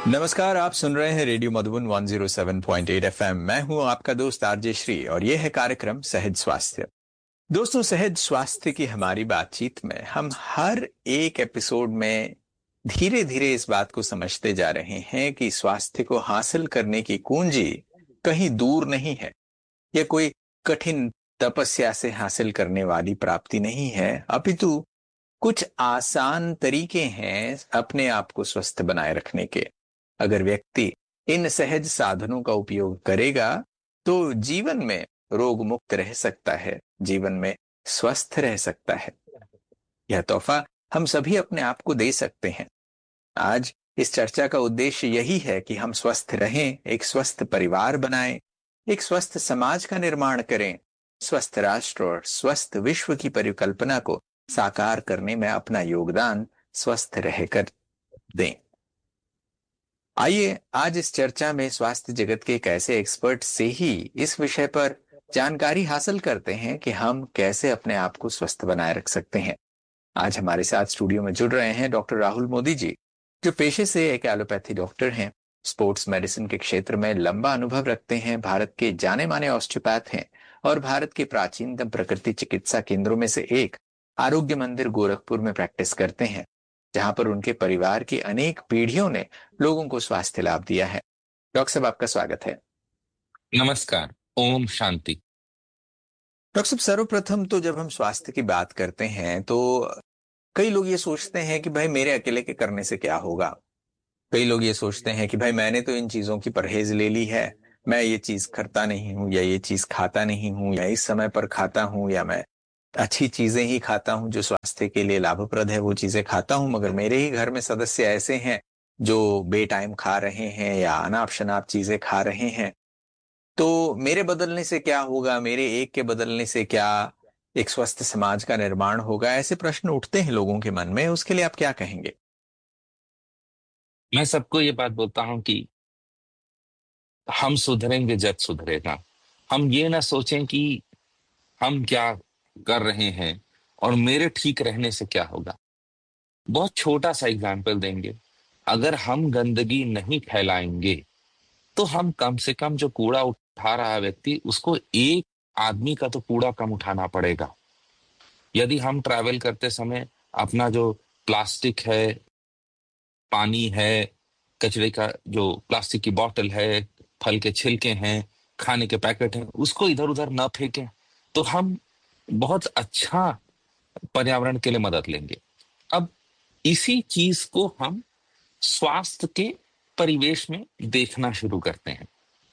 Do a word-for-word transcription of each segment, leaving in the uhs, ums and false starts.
नमस्कार। आप सुन रहे हैं radio Madhuban one zero seven point eight FM. मैं हूं आपका दोस्त आरजे श्री और यह है कार्यक्रम सहज स्वास्थ्य। दोस्तों, सहज स्वास्थ्य की हमारी बातचीत में हम हर एक एपिसोड में धीरे धीरे इस बात को समझते जा रहे हैं कि स्वास्थ्य को हासिल करने की कुंजी कहीं दूर नहीं है। यह कोई कठिन तपस्या से हासिल करने वाली प्राप्ति नहीं है, अपितु कुछ आसान तरीके हैं अपने आप को स्वस्थ बनाए रखने के। अगर व्यक्ति इन सहज साधनों का उपयोग करेगा तो जीवन में रोग मुक्त रह सकता है, जीवन में स्वस्थ रह सकता है। यह तोहफा हम सभी अपने आप को दे सकते हैं। आज इस चर्चा का उद्देश्य यही है कि हम स्वस्थ रहें, एक स्वस्थ परिवार बनाएं, एक स्वस्थ समाज का निर्माण करें, स्वस्थ राष्ट्र और स्वस्थ विश्व की परिकल्पना को साकार करने में अपना योगदान स्वस्थ रहकर दें। आइए आज इस चर्चा में स्वास्थ्य जगत के एक ऐसे एक्सपर्ट से ही इस विषय पर जानकारी हासिल करते हैं कि हम कैसे अपने आप को स्वस्थ बनाए रख सकते हैं। आज हमारे साथ स्टूडियो में जुड़ रहे हैं डॉक्टर राहुल मोदी जी, जो पेशे से एक एलोपैथी डॉक्टर हैं, स्पोर्ट्स मेडिसिन के क्षेत्र में लंबा अनुभव रखते हैं, भारत के जाने माने ऑस्टियोपैथ हैं और भारत के प्राचीनतम प्रकृति चिकित्सा केंद्रों में से एक आरोग्य मंदिर गोरखपुर में प्रैक्टिस करते हैं, जहां पर उनके परिवार की अनेक पीढ़ियों ने लोगों को स्वास्थ्य लाभ दिया है। डॉक्टर साहब, आपका स्वागत है। नमस्कार। ओम शांति। डॉक्टर साहब, सर्वप्रथम तो जब हम स्वास्थ्य की बात करते हैं तो कई लोग ये सोचते हैं कि भाई मेरे अकेले के करने से क्या होगा। कई लोग ये सोचते हैं कि भाई मैंने तो इन चीजों की परहेज ले ली है, मैं ये चीज करता नहीं हूं या ये चीज खाता नहीं हूं या इस समय पर खाता हूं या मैं अच्छी चीजें ही खाता हूं जो स्वास्थ्य के लिए लाभप्रद है वो चीजें खाता हूं, मगर मेरे ही घर में सदस्य ऐसे हैं जो बेटाइम खा रहे हैं या अनाप शनाप चीजें खा रहे हैं, तो मेरे बदलने से क्या होगा, मेरे एक के बदलने से क्या एक स्वस्थ समाज का निर्माण होगा। ऐसे प्रश्न उठते हैं लोगों के मन में, उसके लिए आप क्या कहेंगे? मैं सबको ये बात बोलता हूं कि हम सुधरेंगे जग सुधरेगा। हम ये ना सोचें कि हम क्या कर रहे हैं और मेरे ठीक रहने से क्या होगा। बहुत छोटा सा एग्जाम्पल देंगे। अगर हम गंदगी नहीं फैलाएंगे तो हम कम से कम जो कूड़ा उठा रहा है व्यक्ति, उसको एक आदमी का तो कूड़ा कम उठाना पड़ेगा। यदि हम ट्रैवल करते समय अपना जो प्लास्टिक है, पानी है, कचरे का जो प्लास्टिक की बोतल है, फल के छिलके हैं, खाने के पैकेट हैं, उसको इधर उधर न फेंकें तो हम बहुत अच्छा पर्यावरण के लिए मदद लेंगे। अब इसी चीज को हम स्वास्थ्य के परिवेश में देखना शुरू करते हैं।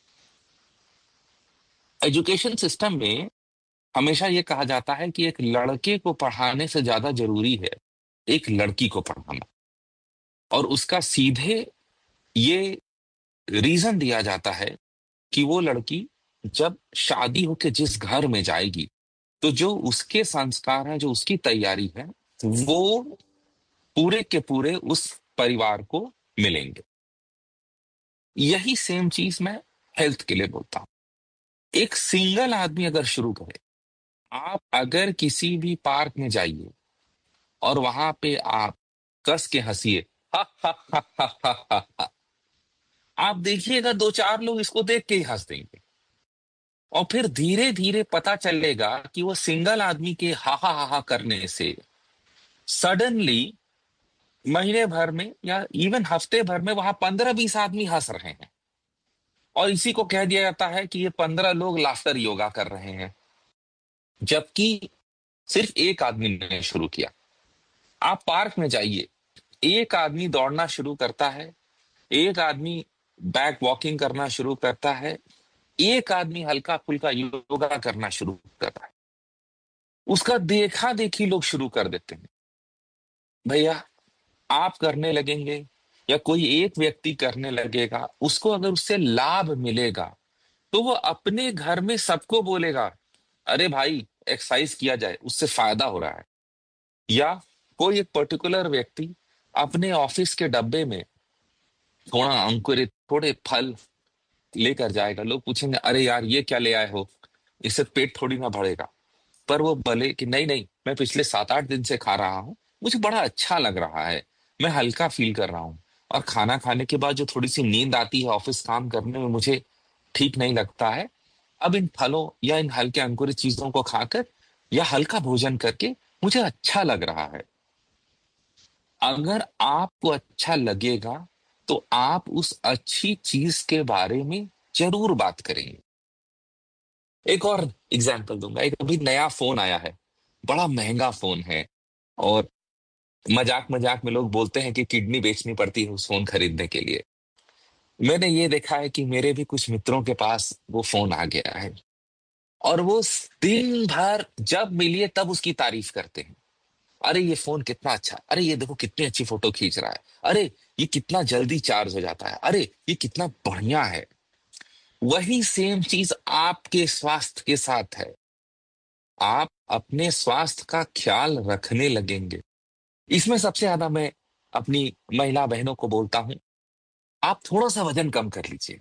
एजुकेशन सिस्टम में हमेशा यह कहा जाता है कि एक लड़के को पढ़ाने से ज्यादा जरूरी है एक लड़की को पढ़ाना, और उसका सीधे ये रीजन दिया जाता है कि वो लड़की जब शादी होके जिस घर में जाएगी तो जो उसके संस्कार हैं, जो उसकी तैयारी है, वो पूरे के पूरे उस परिवार को मिलेंगे। यही सेम चीज मैं हेल्थ के लिए बोलता हूं। एक सिंगल आदमी अगर शुरू करे, आप अगर किसी भी पार्क में जाइए और वहां पे आप कस के हंसिए, हा हा हा हा हा हा हा, आप देखिएगा दो चार लोग इसको देख के ही हंस देंगे, और फिर धीरे धीरे पता चलेगा कि वो सिंगल आदमी के हाहा हाहा करने से सडनली महीने भर में या इवन हफ्ते भर में वहां पंद्रह बीस आदमी हंस रहे हैं, और इसी को कह दिया जाता है कि ये पंद्रह लोग लाफ्टर योगा कर रहे हैं, जबकि सिर्फ एक आदमी ने शुरू किया। आप पार्क में जाइए, एक आदमी दौड़ना शुरू करता है, एक आदमी बैक वॉकिंग करना शुरू करता है, एक आदमी हल्का फुल्का योगा करना शुरू करता है, उसका देखा देखी लोग शुरू कर देते हैं। भैया, आप करने लगेंगे या कोई एक व्यक्ति करने लगेगा, उसको अगर उससे लाभ मिलेगा तो वो अपने घर में सबको बोलेगा, अरे भाई एक्सरसाइज किया जाए, उससे फायदा हो रहा है। या कोई एक पर्टिकुलर व्यक्ति अपने ऑफिस के डब्बे में थोड़ा अंकुरित थोड़े फल लेकर जाएगा, लोग पूछेंगे अरे यार ये क्या ले आए हो, इससे पेट थोड़ी ना बढ़ेगा। पर वो भले कि नहीं नहीं, मैं पिछले सात आठ दिन से खा रहा हूं, मुझे बड़ा अच्छा लग रहा है, मैं हल्का फील कर रहा हूं, और खाना खाने के बाद जो थोड़ी सी नींद आती है ऑफिस काम करने में, मुझे ठीक नहीं लगता है। अब इन फलों या इन हल्के अंकुरित चीजों को खाकर या हल्का भोजन करके मुझे अच्छा लग रहा है। अगर आपको अच्छा लगेगा तो आप उस अच्छी चीज के बारे में जरूर बात करेंगे। एक और एग्जाम्पल दूंगा। एक अभी नया फोन आया है, बड़ा महंगा फोन है, और मजाक मजाक में लोग बोलते हैं कि किडनी बेचनी पड़ती है उस फोन खरीदने के लिए। मैंने ये देखा है कि मेरे भी कुछ मित्रों के पास वो फोन आ गया है, और वो दिन भर जब मिलिए तब उसकी तारीफ करते हैं। अरे ये फोन कितना अच्छा, अरे ये देखो कितनी अच्छी फोटो खींच रहा है, अरे ये कितना जल्दी चार्ज हो जाता है, अरे ये कितना बढ़िया है। वही सेम चीज आपके स्वास्थ्य के साथ है। आप अपने स्वास्थ्य का ख्याल रखने लगेंगे। इसमें सबसे ज्यादा मैं अपनी महिला बहनों को बोलता हूं, आप थोड़ा सा वजन कम कर लीजिए,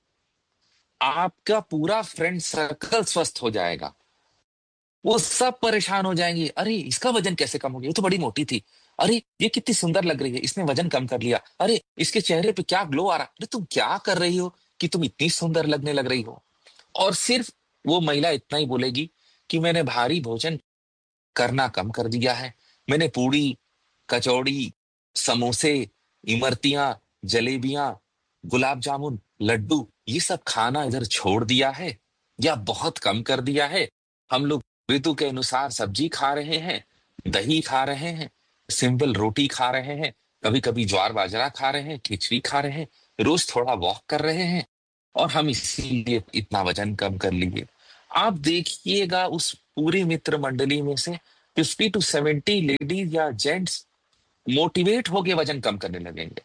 आपका पूरा फ्रेंड सर्कल स्वस्थ हो जाएगा। वो सब परेशान हो जाएंगे, अरे इसका वजन कैसे कम हो गया, ये तो बड़ी मोटी थी, अरे ये कितनी सुंदर लग रही है, इसने वजन कम कर लिया, अरे इसके चेहरे पे क्या ग्लो आ रहा, अरे तुम क्या कर रही हो कि तुम इतनी सुंदर लगने लग रही हो। और सिर्फ वो महिला इतना ही बोलेगी कि मैंने भारी भोजन करना कम कर दिया है, मैंने पूड़ी, कचौड़ी, समोसे, इमरतियां, जलेबियां, गुलाब जामुन, लड्डू, ये सब खाना इधर छोड़ दिया है या बहुत कम कर दिया है। हम लोग ऋतु के अनुसार सब्जी खा रहे हैं, दही खा रहे हैं, सिंपल रोटी खा रहे हैं, कभी कभी ज्वार बाजरा खा रहे हैं, खिचड़ी खा रहे हैं, रोज थोड़ा वॉक कर रहे हैं, और हम इसीलिए इतना वजन कम कर लिए। आप देखिएगा उस पूरी मित्र मंडली में से फिफ्टी टू सेवेंटी लेडीज या जेंट्स मोटिवेट होके वजन कम करने लगेंगे।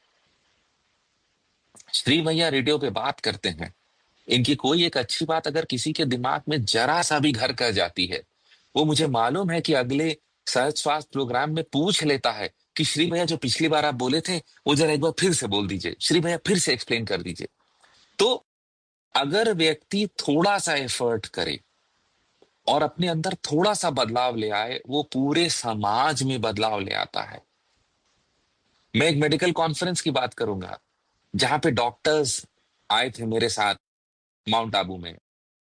श्री भैया रेडियो पे बात करते हैं, इनकी कोई एक अच्छी बात अगर किसी के दिमाग में जरा सा भी घर कर जाती है, वो मुझे मालूम है कि अगले सहज स्वास्थ्य प्रोग्राम में पूछ लेता है कि श्री भैया जो पिछली बार आप बोले थे वो जरा एक बार फिर से बोल दीजिए, श्री भैया फिर से एक्सप्लेन कर दीजिए। तो अगर व्यक्ति थोड़ा सा एफर्ट करे और अपने अंदर थोड़ा सा बदलाव ले आए, वो पूरे समाज में बदलाव ले आता है। मैं एक मेडिकल कॉन्फ्रेंस की बात करूंगा जहां पे डॉक्टर्स आए थे मेरे साथ माउंट आबू में।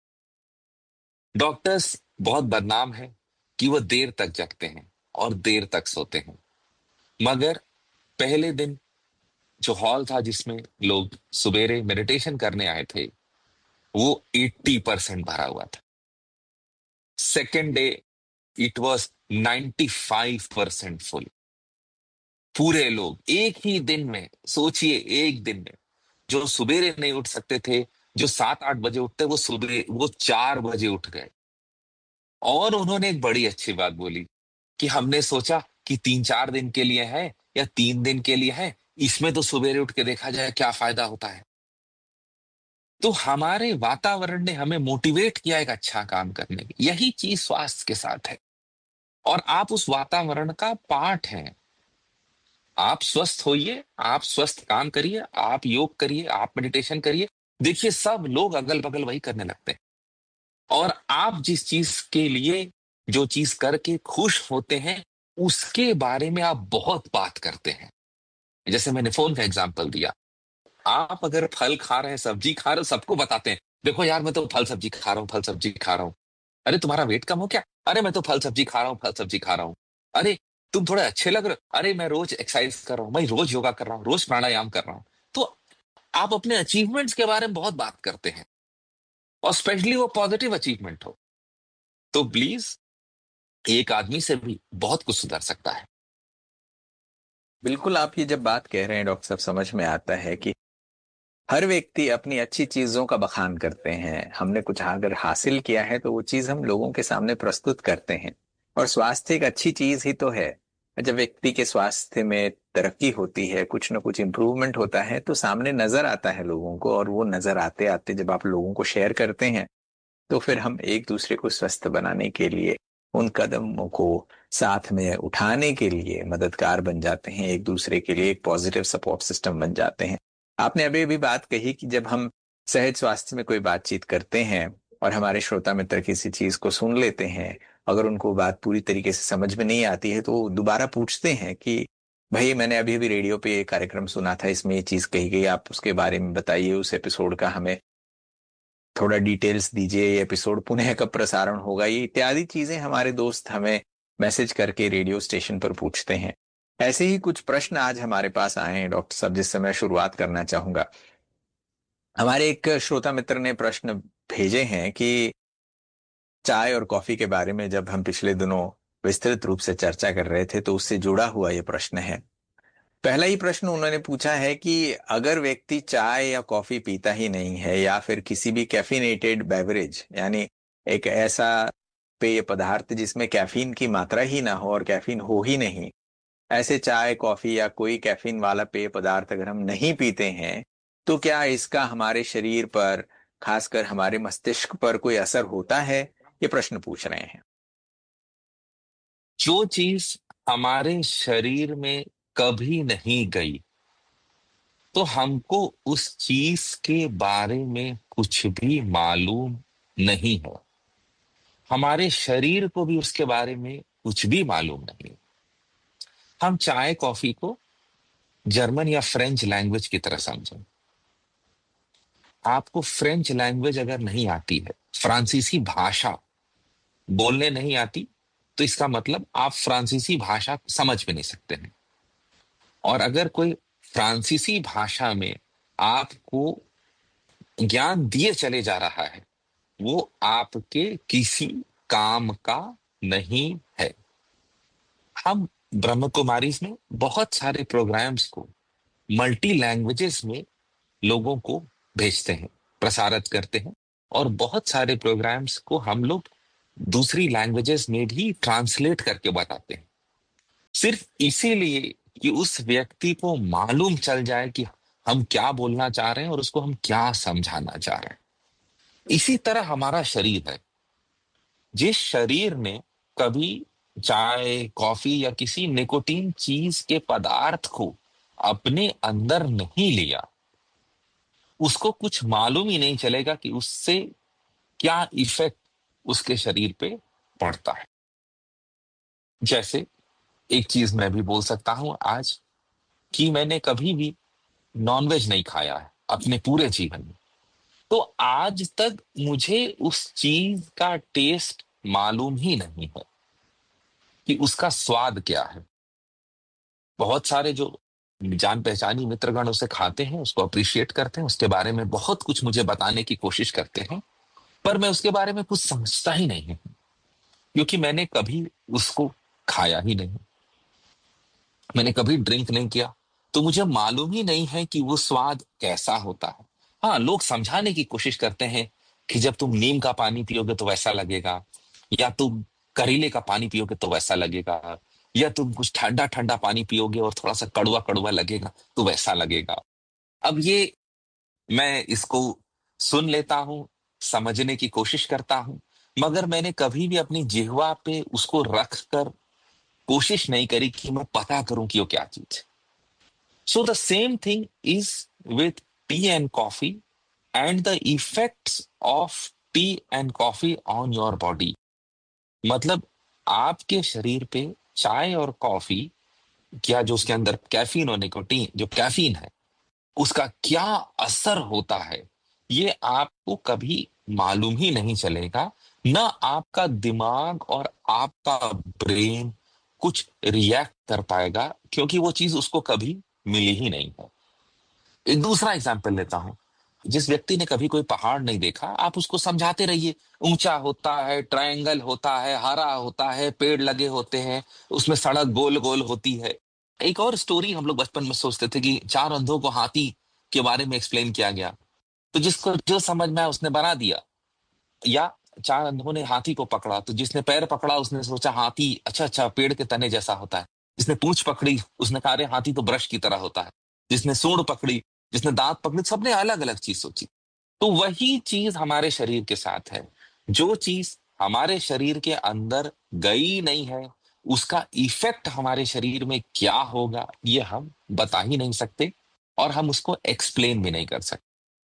डॉक्टर्स बहुत बदनाम है कि वो देर तक जगते हैं और देर तक सोते हैं, मगर पहले दिन जो हॉल था जिसमें लोग सवेरे मेडिटेशन करने आए थे, वो अस्सी परसेंट भरा हुआ था। Second day it was ninety five percent full. पूरे लोग एक ही दिन में, सोचिए एक दिन में, जो सुबेरे नहीं उठ सकते थे, जो सात आठ बजे उठते, वो सुबह वो चार बजे उठ गए। और उन्होंने एक बड़ी अच्छी बात बोली कि हमने सोचा कि तीन चार दिन के लिए है या तीन दिन के लिए है, इसमें तो सुबेरे उठ के देखा जाए क्या फायदा होता है। तो हमारे वातावरण ने हमें मोटिवेट किया एक अच्छा काम करने की। यही चीज स्वास्थ्य के साथ है, और आप उस वातावरण का पार्ट हैं। आप स्वस्थ होइए, आप स्वस्थ काम करिए, आप योग करिए, आप मेडिटेशन करिए, देखिए सब लोग अगल बगल वही करने लगते हैं। और आप जिस चीज के लिए, जो चीज करके खुश होते हैं, उसके बारे में आप बहुत बात करते हैं। जैसे मैंने फोन का एग्जांपल दिया, आप अगर फल खा रहे हैं, सब्जी खा रहे हो, सबको बताते हैं देखो यार मैं तो फल सब्जी खा रहा हूँ, फल सब्जी खा रहा हूँ। अरे तुम्हारा वेट कम हो क्या? अरे मैं तो फल सब्जी खा रहा हूँ, फल सब्जी खा रहा हूँ। अरे तुम थोड़े अच्छे लग रहे हो, अरे मैं रोज एक्सरसाइज कर रहा हूँ, मैं रोज योगा कर रहा हूँ, रोज प्राणायाम कर रहा हूँ। तो आप अपने अचीवमेंट्स के बारे में बहुत बात करते हैं, और स्पेशली वो पॉजिटिव अचीवमेंट हो, तो प्लीज एक आदमी से भी बहुत कुछ सुधर सकता है। बिल्कुल, आप ये जब बात कह रहे हैं डॉक्टर साहब, समझ में आता है कि हर व्यक्ति अपनी अच्छी चीजों का बखान करते हैं। हमने कुछ अगर हासिल किया है तो वो चीज हम लोगों के सामने प्रस्तुत करते हैं, और स्वास्थ्य एक अच्छी चीज ही तो है। जब व्यक्ति के स्वास्थ्य में तरक्की होती है, कुछ ना कुछ इम्प्रूवमेंट होता है, तो सामने नजर आता है लोगों को, और वो नजर आते आते जब आप लोगों को शेयर करते हैं, तो फिर हम एक दूसरे को स्वस्थ बनाने के लिए, उन कदमों को साथ में उठाने के लिए मददगार बन जाते हैं, एक दूसरे के लिए एक पॉजिटिव सपोर्ट सिस्टम बन जाते हैं। आपने अभी अभी बात कही कि जब हम सहज स्वास्थ्य में कोई बातचीत करते हैं और हमारे श्रोता मित्र किसी चीज को सुन लेते हैं, अगर उनको बात पूरी तरीके से समझ में नहीं आती है तो वो दोबारा पूछते हैं कि भाई मैंने अभी अभी रेडियो पे ये कार्यक्रम सुना था, इसमें ये चीज कही गई, आप उसके बारे में बताइए, उस एपिसोड का हमें थोड़ा डिटेल्स दीजिए, ये एपिसोड पुनः कब प्रसारण होगा, ये इत्यादि चीजें हमारे दोस्त हमें मैसेज करके रेडियो स्टेशन पर पूछते हैं। ऐसे ही कुछ प्रश्न आज हमारे पास आए हैं डॉक्टर साहब, जिससे मैं शुरुआत करना चाहूंगा। हमारे एक श्रोता मित्र ने प्रश्न भेजे हैं कि चाय और कॉफी के बारे में जब हम पिछले दिनों विस्तृत रूप से चर्चा कर रहे थे, तो उससे जुड़ा हुआ ये प्रश्न है। पहला ही प्रश्न उन्होंने पूछा है कि अगर व्यक्ति चाय या कॉफी पीता ही नहीं है, या फिर किसी भी कैफिनेटेड बेवरेज, यानी एक ऐसा पेय पदार्थ जिसमें कैफीन की मात्रा ही ना हो और कैफीन हो ही नहीं, ऐसे चाय कॉफी या कोई कैफीन वाला पेय पदार्थ अगर हम नहीं पीते हैं, तो क्या इसका हमारे शरीर पर, खासकर हमारे मस्तिष्क पर कोई असर होता है? ये प्रश्न पूछ रहे हैं। जो चीज हमारे शरीर में कभी नहीं गई, तो हमको उस चीज के बारे में कुछ भी मालूम नहीं है। हमारे शरीर को भी उसके बारे में कुछ भी मालूम नहीं। हम चाय कॉफी को जर्मन या फ्रेंच लैंग्वेज की तरह समझें। आपको फ्रेंच लैंग्वेज अगर नहीं आती है, फ्रांसीसी भाषा बोलने नहीं आती, तो इसका मतलब आप फ्रांसीसी भाषा समझ भी नहीं सकते हैं। और अगर कोई फ्रांसीसी भाषा में आपको ज्ञान दिए चले जा रहा है, वो आपके किसी काम का नहीं है। हम ब्रह्म कुमारीज में बहुत सारे प्रोग्राम्स को मल्टी लैंग्वेजेस में लोगों को भेजते हैं, प्रसारित करते हैं, और बहुत सारे प्रोग्राम्स को हम लोग दूसरी लैंग्वेजेस में भी ट्रांसलेट करके बताते हैं, सिर्फ इसीलिए कि उस व्यक्ति को मालूम चल जाए कि हम क्या बोलना चाह रहे हैं और उसको हम क्या समझाना चाह रहे हैं। इसी तरह हमारा शरीर है। जिस शरीर ने कभी चाय कॉफी या किसी निकोटीन चीज के पदार्थ को अपने अंदर नहीं लिया, उसको कुछ मालूम ही नहीं चलेगा कि उससे क्या इफेक्ट उसके शरीर पे पड़ता है। जैसे एक चीज मैं भी बोल सकता हूं आज, कि मैंने कभी भी नॉनवेज नहीं खाया है अपने पूरे जीवन में, तो आज तक मुझे उस चीज का टेस्ट मालूम ही नहीं है कि उसका स्वाद क्या है। बहुत सारे जो जान पहचानी मित्रगण उसे खाते हैं, उसको अप्रिशिएट करते हैं, उसके बारे में बहुत कुछ मुझे बताने की कोशिश करते हैं, पर मैं उसके बारे में कुछ समझता ही नहीं हूं, क्योंकि मैंने कभी उसको खाया ही नहीं, मैंने कभी ड्रिंक नहीं किया, तो मुझे मालूम ही नहीं है कि वो स्वाद कैसा होता है। हाँ, लोग समझाने की कोशिश करते हैं कि जब तुम नीम का पानी पियोगे तो वैसा लगेगा, या तुम करीले का पानी पियोगे तो वैसा लगेगा, या तुम कुछ ठंडा ठंडा पानी पियोगे और थोड़ा सा कड़वा कड़वा लगेगा तो वैसा लगेगा। अब ये मैं इसको सुन लेता हूं, समझने की कोशिश करता हूं, मगर मैंने कभी भी अपनी जिह्वा पे उसको रख कर कोशिश नहीं करी कि मैं पता करूं कि वो क्या चीज है। So the same thing is with T and coffee and the effects of T and coffee on your body. मतलब आपके शरीर पे चाय और कॉफी, क्या जो उसके अंदर कैफीन और निकोटीन, जो कैफीन है, उसका क्या असर होता है, ये आपको कभी मालूम ही नहीं चलेगा। ना आपका दिमाग और आपका ब्रेन कुछ रिएक्ट कर पाएगा, क्योंकि वो चीज उसको कभी मिली ही नहीं है। एक दूसरा एग्जाम्पल लेता हूं। जिस व्यक्ति ने कभी कोई पहाड़ नहीं देखा, आप उसको समझाते रहिए, ऊंचा होता है, ट्रायंगल होता है, हरा होता है, पेड़ लगे होते हैं, उसमें सड़क गोल गोल होती है। एक और स्टोरी हम लोग बचपन में सोचते थे कि चार अंधों को हाथी के बारे में एक्सप्लेन किया गया, तो जिसको जो समझ में आया उसने बना दिया। या चार अंधों ने हाथी को पकड़ा, तो जिसने पैर पकड़ा उसने सोचा हाथी अच्छा अच्छा पेड़ के तने जैसा होता है। जिसने पूंछ पकड़ी उसने कहा अरे हाथी तो ब्रश की तरह होता है। जिसने सूंड पकड़ी, जिसने दांत पकड़ी, सबने अलग अलग चीज सोची। तो वही चीज हमारे शरीर के साथ है। जो चीज हमारे शरीर के अंदर गई नहीं है, उसका इफेक्ट हमारे शरीर में क्या होगा ये हम बता ही नहीं सकते, और हम उसको एक्सप्लेन भी नहीं कर सकते।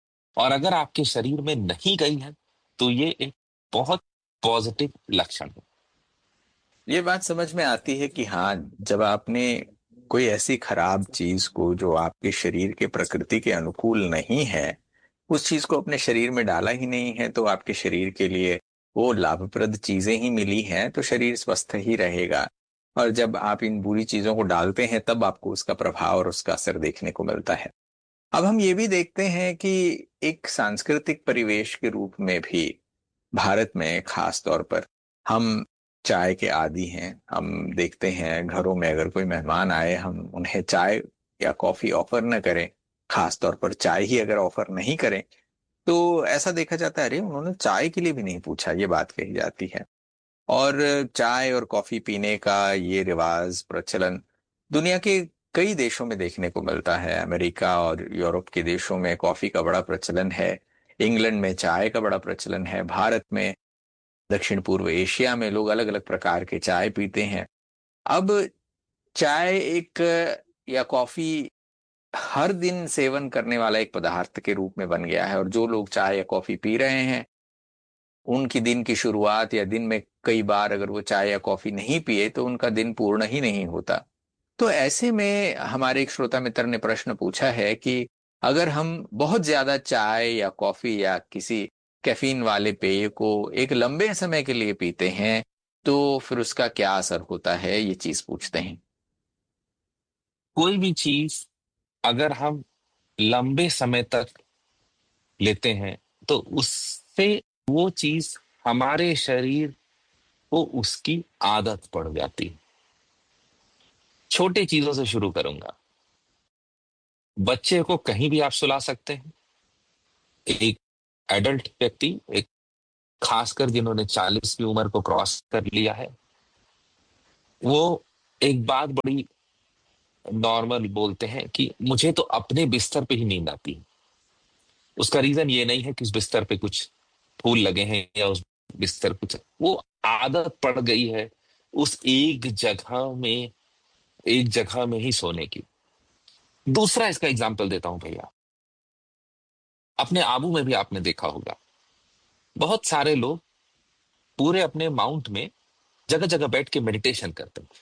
और अगर आपके शरीर में नहीं गई है, तो ये एक बहुत पॉजिटिव लक्षण है। ये बात समझ में आती है कि हाँ, जब आपने कोई ऐसी खराब चीज को जो आपके शरीर के प्रकृति के अनुकूल नहीं है, उस चीज को अपने शरीर में डाला ही नहीं है, तो आपके शरीर के लिए वो लाभप्रद चीजें ही मिली हैं, तो शरीर स्वस्थ ही रहेगा। और जब आप इन बुरी चीजों को डालते हैं तब आपको उसका प्रभाव और उसका असर देखने को मिलता है। अब हम ये भी देखते हैं कि एक सांस्कृतिक परिवेश के रूप में भी भारत में खास तौर पर हम चाय के आदी हैं। हम देखते हैं घरों में अगर कोई मेहमान आए, हम उन्हें चाय या कॉफी ऑफर न करें, खास तौर पर चाय ही अगर ऑफर नहीं करें, तो ऐसा देखा जाता है अरे उन्होंने चाय के लिए भी नहीं पूछा, ये बात कही जाती है। और चाय और कॉफी पीने का ये रिवाज प्रचलन दुनिया के कई देशों में देखने को मिलता है। अमेरिका और यूरोप के देशों में कॉफी का बड़ा प्रचलन है, इंग्लैंड में चाय का बड़ा प्रचलन है, भारत में, दक्षिण पूर्व एशिया में लोग अलग अलग प्रकार के चाय पीते हैं। अब चाय एक या कॉफी हर दिन सेवन करने वाला एक पदार्थ के रूप में बन गया है, और जो लोग चाय या कॉफी पी रहे हैं उनकी दिन की शुरुआत या दिन में कई बार अगर वो चाय या कॉफी नहीं पिए तो उनका दिन पूर्ण ही नहीं होता। तो ऐसे में हमारे एक श्रोता मित्र ने प्रश्न पूछा है कि अगर हम बहुत ज्यादा चाय या कॉफी या किसी कैफीन वाले पेय को एक लंबे समय के लिए पीते हैं तो फिर उसका क्या असर होता है, ये चीज पूछते हैं। कोई भी चीज अगर हम लंबे समय तक लेते हैं तो उससे वो चीज हमारे शरीर को उसकी आदत पड़ जाती है। छोटी चीजों से शुरू करूंगा। बच्चे को कहीं भी आप सुला सकते हैं। एक एडल्ट व्यक्ति, एक खासकर जिन्होंने चालीस की उम्र को क्रॉस कर लिया है, वो एक बात बड़ी नॉर्मल बोलते हैं कि मुझे तो अपने बिस्तर पे ही नींद आती है। उसका रीजन ये नहीं है कि उस बिस्तर पे कुछ फूल लगे हैं या उस बिस्तर कुछ, वो आदत पड़ गई है उस एक जगह में, एक जगह में ही सोने की। दूसरा इसका एग्जाम्पल देता हूं भैया। अपने आबू में भी आपने देखा होगा, बहुत सारे लोग पूरे अपने माउंट में जगह जगह बैठ के मेडिटेशन करते हैं।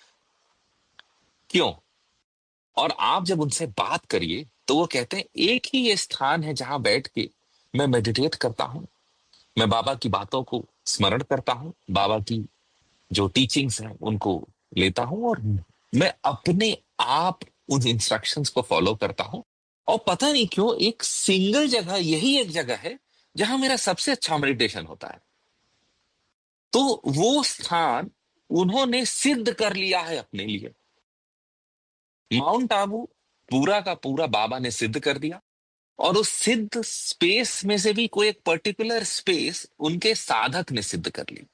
क्यों? और आप जब उनसे बात करिए तो वो कहते हैं एक ही ये स्थान है जहां बैठ के मैं मेडिटेट करता हूं, मैं बाबा की बातों को स्मरण करता हूं, बाबा की जो टीचिंग्स हैं उनको लेता हूं, और मैं अपने आप उन इंस्ट्रक्शंस को फॉलो करता हूं। और पता नहीं क्यों एक सिंगल जगह, यही एक जगह है जहां मेरा सबसे अच्छा मेडिटेशन होता है। तो वो स्थान उन्होंने सिद्ध कर लिया है अपने लिए। माउंट आबू पूरा का पूरा बाबा ने सिद्ध कर दिया, और उस सिद्ध स्पेस में से भी कोई एक पर्टिकुलर स्पेस उनके साधक ने सिद्ध कर ली।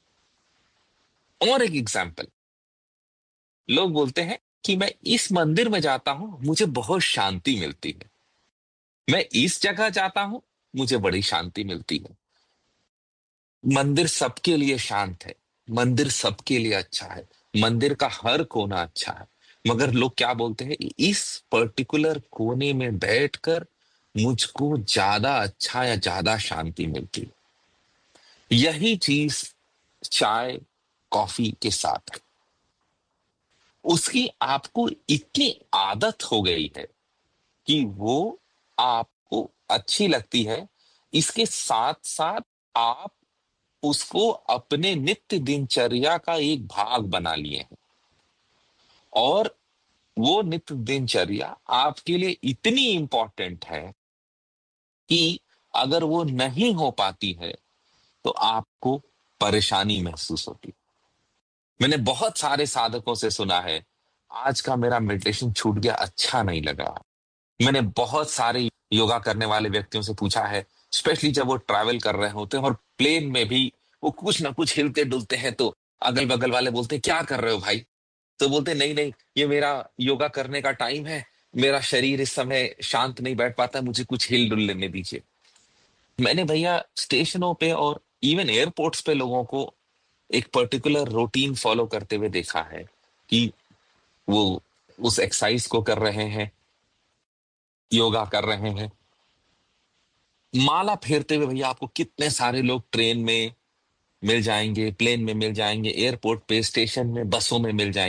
और एक एग्जाम्पल, लोग बोलते हैं कि मैं इस मंदिर में जाता हूं मुझे बहुत शांति मिलती है, मैं इस जगह जाता हूं मुझे बड़ी शांति मिलती है। मंदिर सबके लिए शांत है, मंदिर सबके लिए अच्छा है, मंदिर का हर कोना अच्छा है, मगर लोग क्या बोलते हैं, इस पर्टिकुलर कोने में बैठकर मुझको ज्यादा अच्छा या ज्यादा शांति मिलती है। यही चीज चाय कॉफी के साथ है। उसकी आपको इतनी आदत हो गई है कि वो आपको अच्छी लगती है। इसके साथ साथ आप उसको अपने नित्य दिनचर्या का एक भाग बना लिए हैं, और वो नित्य दिनचर्या आपके लिए इतनी इंपॉर्टेंट है कि अगर वो नहीं हो पाती है तो आपको परेशानी महसूस होती है। मैंने बहुत सारे साधकों से सुना है, आज का मेरा मेडिटेशन छूट गया, अच्छा नहीं लगा। मैंने बहुत सारे योगा करने वाले व्यक्तियों से पूछा है, स्पेशली जब वो ट्रैवल कर रहे होते हैं और प्लेन में भी वो कुछ ना कुछ हिलते डुलते हैं, तो अगल बगल वाले बोलते हैं क्या कर रहे हो भाई? तो बोलते नहीं नहीं, ये मेरा योगा करने का टाइम है, मेरा शरीर इस समय शांत नहीं बैठ पाता, मुझे कुछ हिल डुल लेने दीजिए। मैंने भैया स्टेशनों पे और इवन एयरपोर्ट्स पे लोगों को एक पर्टिकुलर रूटीन फॉलो करते हुए देखा है कि वो उस एक्सरसाइज को कर रहे हैं, योगा कर रहे हैं। माला फेरते हुए भैया आपको कितने सारे लोग ट्रेन में मिल जाएंगे, प्लेन में मिल जाएंगे, एयरपोर्ट पे, स्टेशन में, बसों में मिल जाएंगे।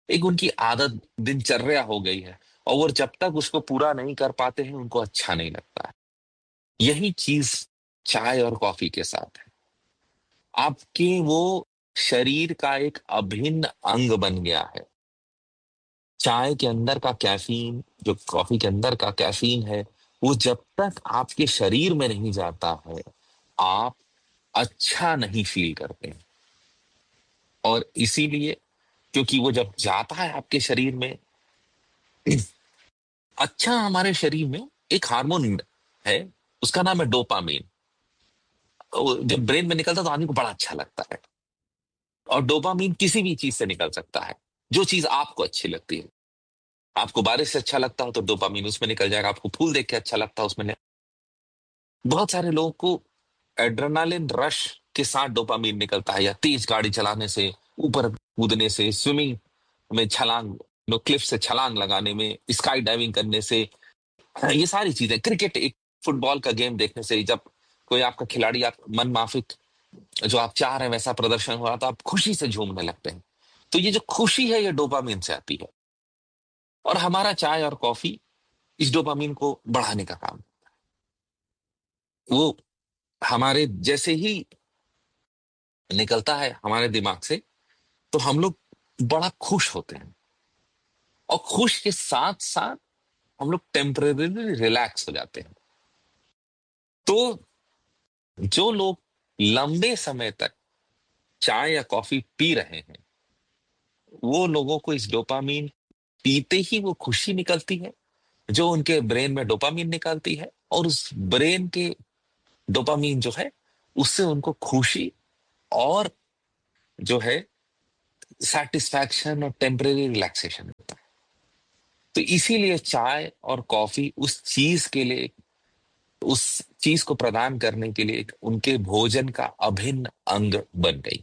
एक उनकी आदत, दिनचर्या हो गई है, और वो जब तक उसको पूरा नहीं कर पाते हैं उनको अच्छा नहीं लगता है। यही चीज चाय और कॉफी के साथ है। आपके वो शरीर का एक अभिन्न अंग बन गया है। चाय के अंदर का कैफीन, जो कॉफी के अंदर का कैफीन है, वो जब तक आपके शरीर में नहीं जाता है, आप अच्छा नहीं फील करते हैं। और इसीलिए, क्योंकि वो जब जाता है आपके शरीर में, अच्छा, हमारे शरीर में एक हार्मोन है, उसका नाम है डोपामीन। वो जब ब्रेन में निकलता है तो आदमी को बड़ा अच्छा लगता है। और डोपामीन किसी भी चीज से निकल सकता है, जो चीज आपको अच्छी लगती है। आपको बारिश से अच्छा लगता हो तो डोपामीन उसमें निकल जाएगा, आपको फूल देख के अच्छा लगता है उसमें नि- बहुत सारे लोगों को एड्रेनालिन रश के साथ डोपामीन निकलता है, या तेज गाड़ी चलाने से, ऊपर कूदने से, स्विमिंग में छलांग, नो क्लिफ से छलांग लगाने में, स्काई डाइविंग करने से, ये सारी चीजें, क्रिकेट, एक फुटबॉल का गेम देखने से, जब कोई आपका खिलाड़ी आप मन माफिक, जो आप चाह रहे हैं वैसा प्रदर्शन हो रहा तो आप खुशी से झूमने लगते हैं। तो ये जो खुशी है ये डोपामीन से आती है। और हमारा चाय और कॉफी इस डोपामीन को बढ़ाने का काम, वो हमारे जैसे ही निकलता है हमारे दिमाग से, तो हम लोग बड़ा खुश होते हैं। और खुश के साथ साथ हम लोग टेम्परेरी रिलैक्स हो जाते हैं। तो जो लोग लंबे समय तक चाय या कॉफी पी रहे हैं, वो लोगों को इस डोपामीन, पीते ही वो खुशी निकलती है, जो उनके ब्रेन में डोपामीन निकालती है, और उस ब्रेन के डोपामीन जो है, उससे उनको खुशी और जो है सेटिस्फैक्शन और टेम्परेरी रिलैक्सेशन होता है। तो इसीलिए चाय और कॉफी उस चीज के लिए, उस चीज को प्रदान करने के लिए उनके भोजन का अभिन्न अंग बन गई।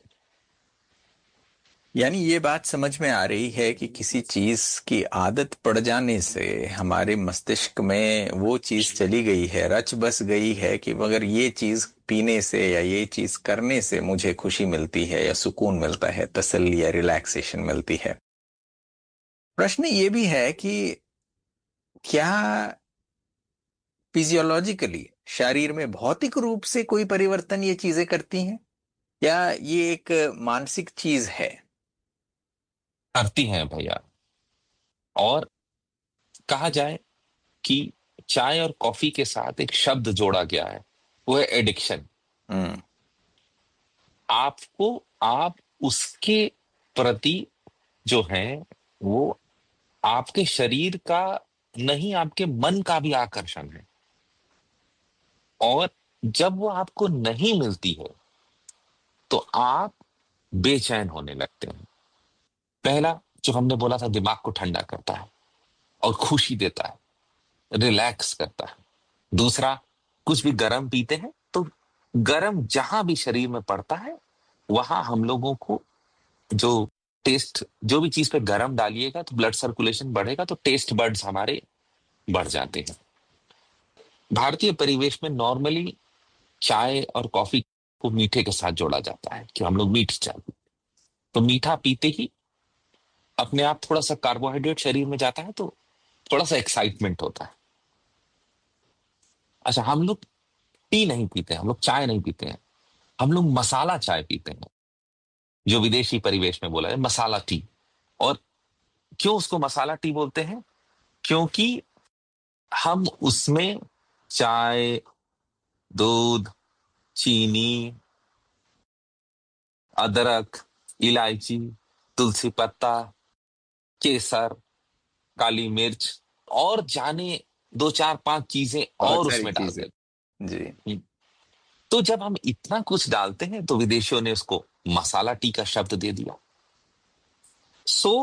यानी ये बात समझ में आ रही है कि किसी चीज की आदत पड़ जाने से हमारे मस्तिष्क में वो चीज चली गई है, रच बस गई है कि अगर ये चीज पीने से या ये चीज करने से मुझे खुशी मिलती है या सुकून मिलता है, तसल्ली या रिलैक्सेशन मिलती है। प्रश्न ये भी है कि क्या फिजियोलॉजिकली शरीर में भौतिक रूप से कोई परिवर्तन ये चीजें करती हैं, या ये एक मानसिक चीज है? करती हैं भैया। और कहा जाए कि चाय और कॉफी के साथ एक शब्द जोड़ा गया है, वो है एडिक्शन। हम्म। आपको, आप उसके प्रति जो है, वो आपके शरीर का नहीं, आपके मन का भी आकर्षण है। और जब वो आपको नहीं मिलती है तो आप बेचैन होने लगते हैं। पहला, जो हमने बोला था, दिमाग को ठंडा करता है और खुशी देता है, रिलैक्स करता है। दूसरा, कुछ भी गर्म पीते हैं तो गर्म जहां भी शरीर में पड़ता है, वहां हम लोगों को जो टेस्ट, जो भी चीज पे गर्म डालिएगा तो ब्लड सर्कुलेशन बढ़ेगा, तो टेस्ट बर्ड्स हमारे बढ़ जाते हैं। भारतीय परिवेश में नॉर्मली चाय और कॉफी को मीठे के साथ जोड़ा जाता है कि हम लोग मीठी चाय पीते हैं। तो मीठा पीते ही अपने आप थोड़ा सा कार्बोहाइड्रेट शरीर में जाता है, तो थोड़ा सा एक्साइटमेंट होता है। अच्छा, हम लोग टी नहीं पीते हैं, हम लोग चाय नहीं पीते हैं, हम लोग मसाला चाय पीते हैं, जो विदेशी परिवेश में बोला है मसाला टी। और क्यों उसको मसाला टी बोलते हैं? क्योंकि हम उसमें चाय, दूध, चीनी, अदरक, इलायची, तुलसी पत्ता, केसर, काली मिर्च, और जाने दो चार पांच चीजें बहुत और सारी उसमें डाल चीजें। देते जी। हैं। तो जब हम इतना कुछ डालते हैं तो विदेशियों ने उसको मसाला टी का शब्द दे दिया। सो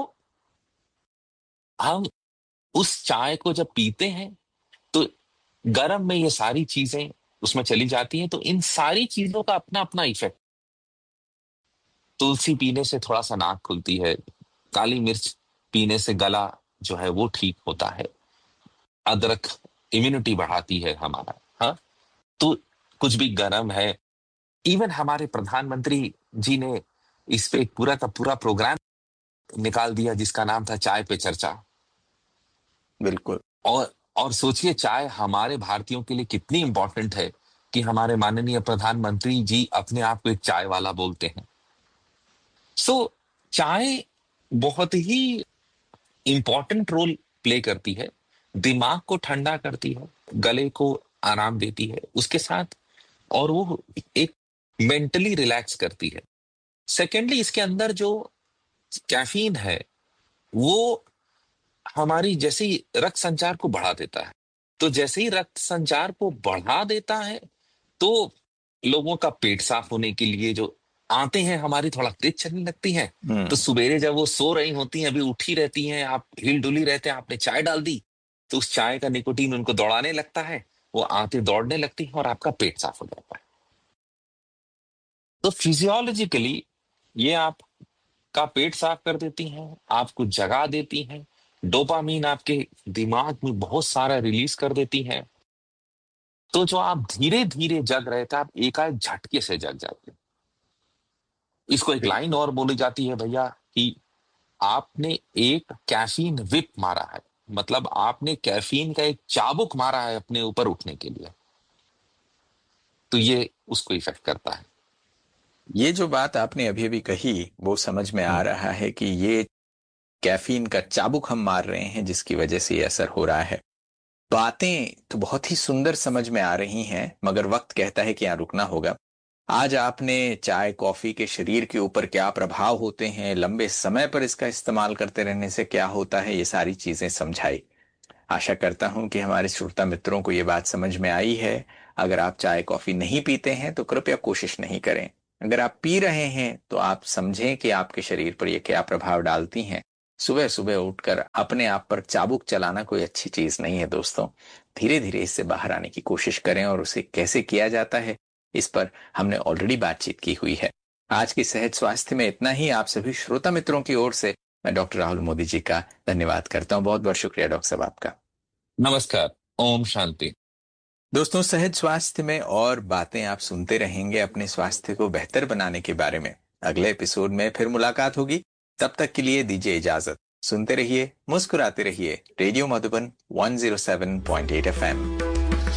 हम उस चाय को जब पीते हैं तो गर्म में ये सारी चीजें उसमें चली जाती हैं, तो इन सारी चीजों का अपना अपना इफेक्ट। तुलसी पीने से थोड़ा सा नाक खुलती है, काली मिर्च पीने से गला जो है वो ठीक होता है, अदरक इम्यूनिटी बढ़ाती है हमारा। हाँ, तो कुछ भी गर्म है। इवन हमारे प्रधानमंत्री जी ने इस पे एक पूरा का पूरा प्रोग्राम निकाल दिया जिसका नाम था चाय पे चर्चा। बिल्कुल। और और सोचिए चाय हमारे भारतीयों के लिए कितनी इंपॉर्टेंट है कि हमारे माननीय प्रधानमंत्री जी अपने आप को एक चाय वाला बोलते हैं। सो चाय बहुत ही इंपॉर्टेंट रोल प्ले करती है, दिमाग को ठंडा करती है, गले को आराम देती है उसके साथ, और वो एक मेंटली रिलैक्स करती है। सेकेंडली, इसके अंदर जो कैफीन है वो हमारी जैसे ही रक्त संचार को बढ़ा देता है। तो जैसे ही रक्त संचार को बढ़ा देता है तो लोगों का पेट साफ होने के लिए जो आते हैं हमारी थोड़ा तेज चलने लगती हैं। तो हम्म। सुबेरे जब वो सो रही होती हैं, अभी उठी रहती हैं, आप हिल डुली रहते हैं, आपने चाय डाल दी तो उस चाय का निकोटीन उनको दौड़ाने लगता है, वो आते दौड़ने लगती हैं और आपका पेट साफ हो जाता है। तो फिजियोलॉजिकली ये आपका पेट साफ कर देती हैं, आपको जगा देती हैं, डोपामीन आपके दिमाग में बहुत सारा रिलीज कर देती हैं। तो जो आप धीरे धीरे जग रहे थे, आप एकाएक झटके से जग जाते हैं। इसको एक लाइन और बोली जाती है भैया कि आपने एक कैफीन विप मारा है, मतलब आपने कैफीन का एक चाबुक मारा है अपने ऊपर उठने के लिए। तो ये उसको इफेक्ट करता है। ये जो बात आपने अभी अभी कही वो समझ में आ हम्म, रहा है कि ये कैफीन का चाबुक हम मार रहे हैं जिसकी वजह से ये असर हो रहा है। बातें तो बहुत ही सुंदर समझ में आ रही हैं, मगर वक्त कहता है कि यहाँ रुकना होगा। आज आपने चाय कॉफी के शरीर के ऊपर क्या प्रभाव होते हैं, लंबे समय पर इसका इस्तेमाल करते रहने से क्या होता है, ये सारी चीजें समझाई। आशा करता हूं कि हमारे श्रोता मित्रों को ये बात समझ में आई है। अगर आप चाय कॉफी नहीं पीते हैं तो कृपया कोशिश नहीं करें। अगर आप पी रहे हैं तो आप समझें कि आपके शरीर पर ये क्या प्रभाव डालती हैं। सुबह सुबह उठकर अपने आप पर चाबुक चलाना कोई अच्छी चीज नहीं है दोस्तों। धीरे धीरे इससे बाहर आने की कोशिश करें, और उसे कैसे किया जाता है इस पर हमने ऑलरेडी बातचीत की हुई है। आज की सहज स्वास्थ्य में इतना ही। आप सभी श्रोता मित्रों की ओर से मैं डॉक्टर राहुल मोदी जी का धन्यवाद करता हूं। बहुत बहुत शुक्रिया डॉक्टर साहब आपका। नमस्कार। ओम शांति। दोस्तों, सहज स्वास्थ्य में और बातें आप सुनते रहेंगे अपने स्वास्थ्य को बेहतर बनाने के बारे में। अगले एपिसोड में फिर मुलाकात होगी। तब तक के लिए दीजिए इजाजत। सुनते रहिए, मुस्कुराते रहिए। Radio Madhuban one zero seven point eight F M.